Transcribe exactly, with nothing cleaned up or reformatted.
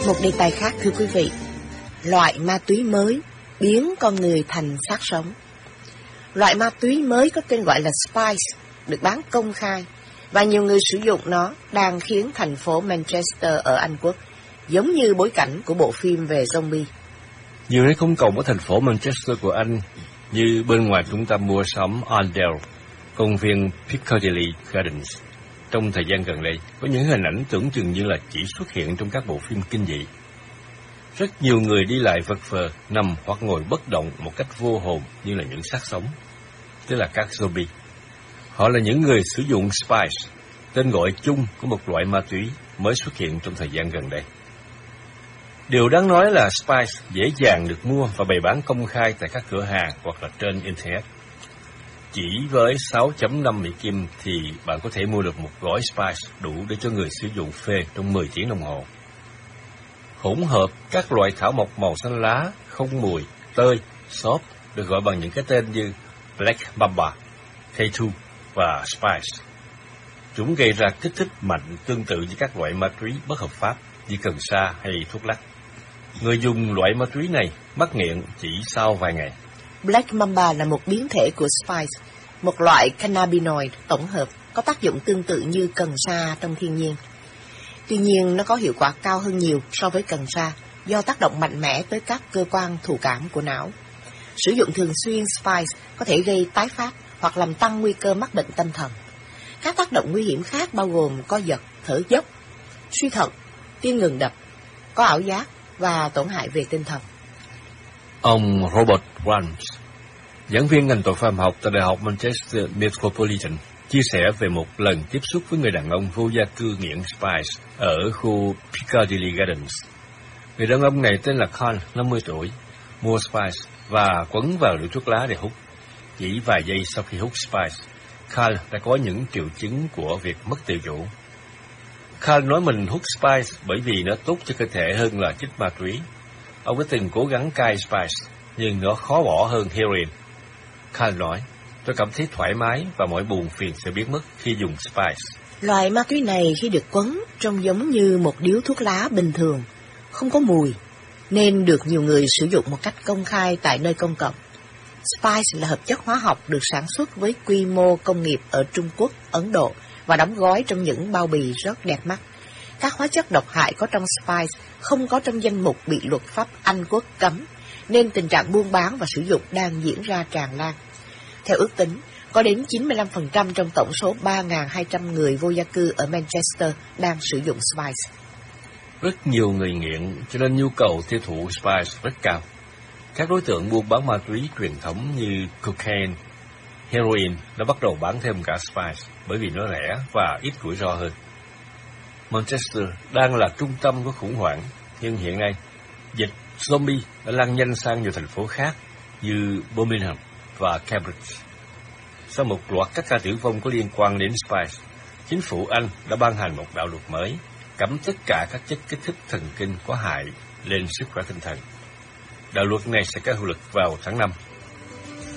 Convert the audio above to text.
Một đề tài khác thưa quý vị, loại ma túy mới biến con người thành xác sống. Loại ma túy mới có tên gọi là Spice được bán công khai và nhiều người sử dụng nó đang khiến thành phố Manchester ở Anh Quốc giống như bối cảnh của bộ phim về zombie. Nhiều nơi công cộng ở thành phố Manchester của Anh như bên ngoài trung tâm mua sắm Arndale, công viên Piccadilly Gardens, trong thời gian gần đây có những hình ảnh tưởng chừng như là chỉ xuất hiện trong các bộ phim kinh dị. Rất nhiều người đi lại vật vờ, nằm hoặc ngồi bất động một cách vô hồn như là những xác sống, tức là các zombie. Họ là những người sử dụng Spice, tên gọi chung của một loại ma túy mới xuất hiện trong thời gian gần đây. Điều đáng nói là Spice dễ dàng được mua và bày bán công khai tại các cửa hàng hoặc là trên Internet. Chỉ với sáu phẩy năm Mỹ Kim thì bạn có thể mua được một gói Spice đủ để cho người sử dụng phê trong mười tiếng đồng hồ. Hỗn hợp các loại thảo mộc màu xanh lá, không mùi, tơi, xốp được gọi bằng những cái tên như Black Mamba, K hai và Spice. Chúng gây ra kích thích mạnh tương tự với các loại ma túy bất hợp pháp như cần sa hay thuốc lắc. Người dùng loại ma túy này mắc nghiện chỉ sau vài ngày. Black Mamba là một biến thể của Spice, một loại cannabinoid tổng hợp có tác dụng tương tự như cần sa trong thiên nhiên. Tuy nhiên, nó có hiệu quả cao hơn nhiều so với cần sa do tác động mạnh mẽ tới các cơ quan thụ cảm của não. Sử dụng thường xuyên Spice có thể gây tái phát hoặc làm tăng nguy cơ mắc bệnh tâm thần. Các tác động nguy hiểm khác bao gồm co giật, thở dốc, suy thận, tim ngừng đập, có ảo giác và tổn hại về tinh thần. Ông Robert Rams, giảng viên ngành tội phạm học tại Đại học Manchester Metropolitan, chia sẻ về một lần tiếp xúc với người đàn ông vô gia cư nghiện Spice ở khu Piccadilly Gardens. Người đàn ông này tên là Carl, năm mươi tuổi, mua Spice và quấn vào lưỡi thuốc lá để hút. Chỉ vài giây sau khi hút Spice, Carl đã có những triệu chứng của việc mất tự chủ. Carl nói mình hút Spice bởi vì nó tốt cho cơ thể hơn là chích ma túy. Ông đã từng cố gắng cai Spice, nhưng nó khó bỏ hơn heroin. Carl nói, tôi cảm thấy thoải mái và mọi buồn phiền sẽ biến mất khi dùng Spice. Loại ma túy này khi được quấn trông giống như một điếu thuốc lá bình thường, không có mùi, nên được nhiều người sử dụng một cách công khai tại nơi công cộng. Spice là hợp chất hóa học được sản xuất với quy mô công nghiệp ở Trung Quốc, Ấn Độ và đóng gói trong những bao bì rất đẹp mắt. Các hóa chất độc hại có trong Spice không có trong danh mục bị luật pháp Anh Quốc cấm, nên tình trạng buôn bán và sử dụng đang diễn ra tràn lan. Theo ước tính, có đến chín mươi lăm phần trăm trong tổng số ba nghìn hai trăm người vô gia cư ở Manchester đang sử dụng Spice. Rất nhiều người nghiện, cho nên nhu cầu tiêu thụ Spice rất cao. Các đối tượng buôn bán ma túy truyền thống như cocaine, heroin đã bắt đầu bán thêm cả Spice bởi vì nó rẻ và ít rủi ro hơn. Manchester đang là trung tâm của khủng hoảng, nhưng hiện nay, dịch zombie đã lan nhanh sang nhiều thành phố khác như Birmingham và Cambridge. Sau một loạt các ca tử vong có liên quan đến Spice, chính phủ Anh đã ban hành một đạo luật mới cấm tất cả các chất kích thích thần kinh có hại lên sức khỏe tinh thần. Đạo luật này sẽ có hiệu lực vào tháng năm